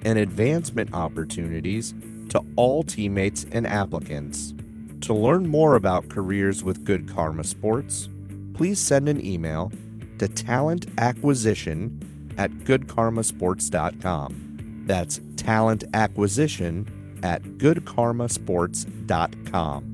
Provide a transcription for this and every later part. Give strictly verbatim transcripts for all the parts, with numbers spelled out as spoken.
and advancement opportunities to all teammates and applicants. To learn more about careers with Good Karma Sports, please send an email to talent acquisition at good karma sports dot com. That's talent acquisition at good karma sports dot com.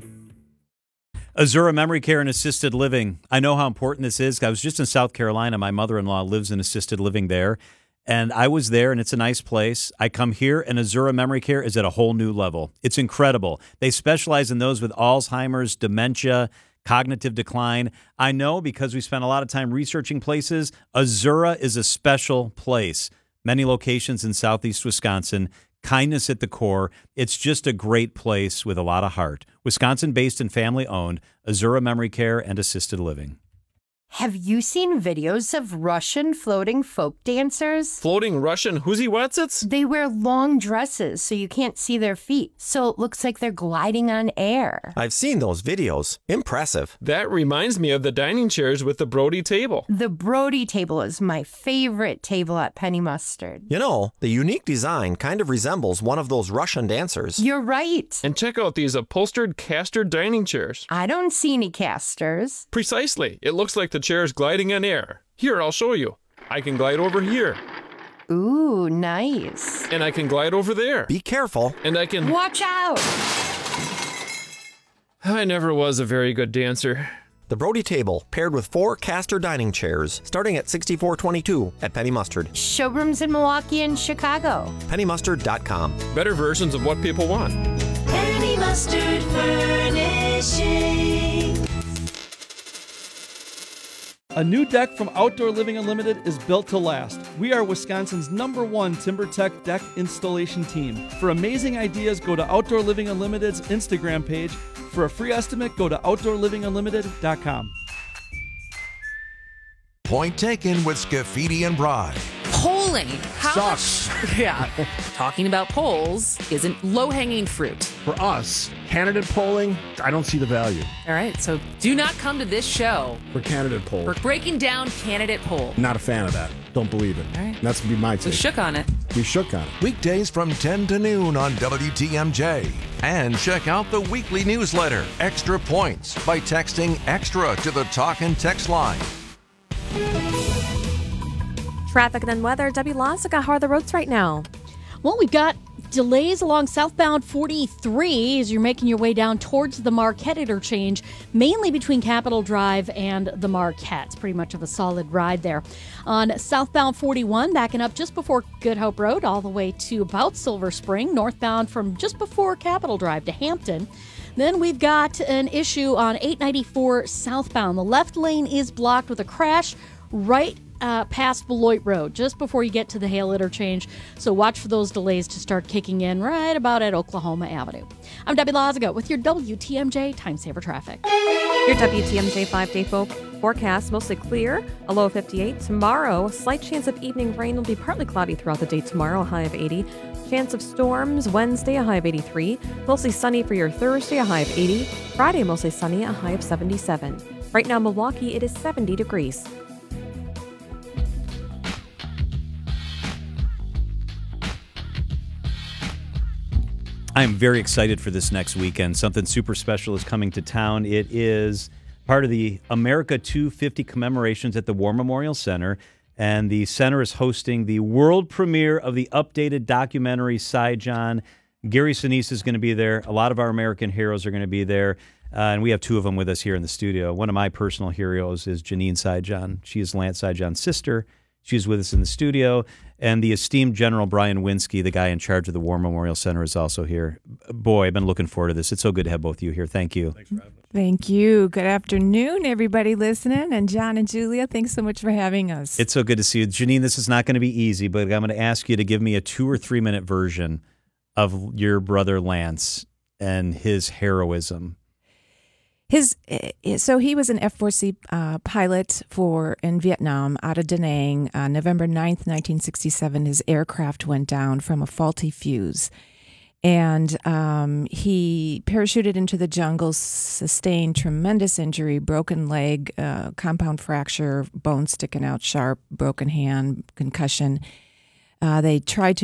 Azura Memory Care and Assisted Living. I know how important this is. I was just in South Carolina. My mother-in-law lives in assisted living there. And I was there, and it's a nice place. I come here, and Azura Memory Care is at a whole new level. It's incredible. They specialize in those with Alzheimer's, dementia, cognitive decline. I know because we spent a lot of time researching places. Azura is a special place. Many locations in southeast Wisconsin. Kindness at the core. It's just a great place with a lot of heart. Wisconsin-based and family-owned, Azura Memory Care and Assisted Living. Have you seen videos of Russian floating folk dancers? Floating Russian Whoosy-Whatsits? They wear long dresses so you can't see their feet, so it looks like they're gliding on air. I've seen those videos. Impressive. That reminds me of the dining chairs with the Brody table. The Brody table is my favorite table at Penny Mustard. You know, the unique design kind of resembles one of those Russian dancers. You're right. And check out these upholstered caster dining chairs. I don't see any casters. Precisely. It looks like the chair is gliding on air. Here, I'll show you. I can glide over here. Ooh, nice. And I can glide over there. Be careful. And I can... Watch out! I never was a very good dancer. The Brody table, paired with four caster dining chairs, starting at sixty-four twenty-two at Penny Mustard. Showrooms in Milwaukee and Chicago. penny mustard dot com. Better versions of what people want. Penny Mustard Furnishing. A new deck from Outdoor Living Unlimited is built to last. We are Wisconsin's number one TimberTech deck installation team. For amazing ideas, go to Outdoor Living Unlimited's Instagram page. For a free estimate, go to outdoor living unlimited dot com. Point taken with Scafidi and Bry. Polling. How Sucks. Much, yeah. Talking about polls isn't low-hanging fruit. For us, candidate polling, I don't see the value. All right, so do not come to this show For candidate polls. for breaking down candidate poll. Not a fan of that. Don't believe it. All right. That's going to be my take. We shook on it. We shook on it. Weekdays from ten to noon on W T M J. And check out the weekly newsletter, Extra Points, by texting EXTRA to the talk and text line. Traffic and then weather. Debbie Lozica, how are the roads right now? Well, we've got delays along southbound forty-three as you're making your way down towards the Marquette interchange, mainly between Capitol Drive and the Marquette. It's pretty much of a solid ride there. On southbound forty-one, backing up just before Good Hope Road all the way to about Silver Spring, northbound from just before Capitol Drive to Hampton. Then we've got an issue on eight ninety-four southbound. The left lane is blocked with a crash right Uh, past Beloit Road, just before you get to the Hale interchange. So watch for those delays to start kicking in right about at Oklahoma Avenue. I'm Debbie Lozica with your W T M J Time Saver Traffic. Your W T M J five-day fo- forecast, mostly clear, a low of fifty-eight. Tomorrow, a slight chance of evening rain. Will be partly cloudy throughout the day tomorrow, a high of eighty. Chance of storms Wednesday, a high of eighty-three. Mostly sunny for your Thursday, a high of eighty. Friday, mostly sunny, a high of seventy-seven. Right now, Milwaukee, it is seventy degrees. I'm very excited for this next weekend. Something super special is coming to town. It is part of the America two fifty commemorations at the War Memorial Center, and the center is hosting the world premiere of the updated documentary Saigon. Gary Sinise is going to be there. A lot of our American heroes are going to be there, uh, and we have two of them with us here in the studio. One of my personal heroes is Janine Saigon. She is Lance Saigon's sister. She's with us in the studio. And the esteemed General Brian Winsky, the guy in charge of the War Memorial Center, is also here. Boy, I've been looking forward to this. It's so good to have both of you here. Thank you. Thanks for having us. Thank you. Good afternoon, everybody listening. And John and Julia, thanks so much for having us. It's so good to see you. Janine, this is not going to be easy, but I'm going to ask you to give me a two or three minute version of your brother Lance and his heroism. His so he was an F four C uh, pilot for in Vietnam out of Da Nang. Uh, November ninth, nineteen sixty-seven, his aircraft went down from a faulty fuse. And um, he parachuted into the jungle, sustained tremendous injury, broken leg, uh, compound fracture, bone sticking out sharp, broken hand, concussion. Uh, they tried to